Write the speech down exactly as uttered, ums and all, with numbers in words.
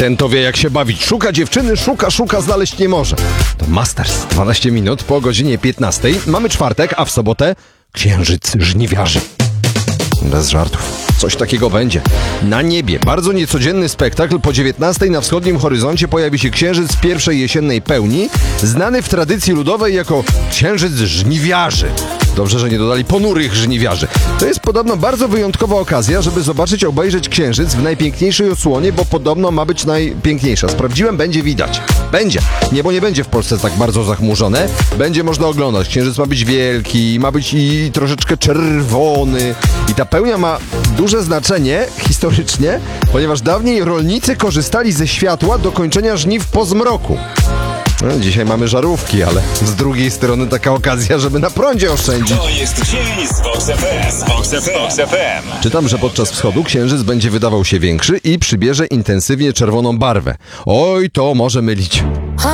Ten to wie, jak się bawić. Szuka dziewczyny, szuka, szuka, znaleźć nie może. To Masters. dwanaście minut po godzinie piętnastej. Mamy czwartek, a w sobotę księżyc żniwiarzy. Bez żartów. Coś takiego będzie. Na niebie bardzo niecodzienny spektakl. Po dziewiętnastej na wschodnim horyzoncie pojawi się księżyc pierwszej jesiennej pełni, znany w tradycji ludowej jako księżyc żniwiarzy. Dobrze, że nie dodali ponurych żniwiarzy. To jest podobno bardzo wyjątkowa okazja, żeby zobaczyć, obejrzeć księżyc w najpiękniejszej odsłonie, bo podobno ma być najpiękniejsza. Sprawdziłem, będzie widać. Będzie. Niebo nie będzie w Polsce tak bardzo zachmurzone. Będzie można oglądać. Księżyc ma być wielki, ma być i troszeczkę czerwony. I ta pełnia ma duże znaczenie historycznie, ponieważ dawniej rolnicy korzystali ze światła do kończenia żniw po zmroku. No, dzisiaj mamy żarówki, ale z drugiej strony taka okazja, żeby na prądzie oszczędzić. To jest dzień z Vox F M. Z Vox F M. Vox F M. Czytam, że podczas wschodu księżyc będzie wydawał się większy i przybierze intensywnie czerwoną barwę. Oj, to może mylić.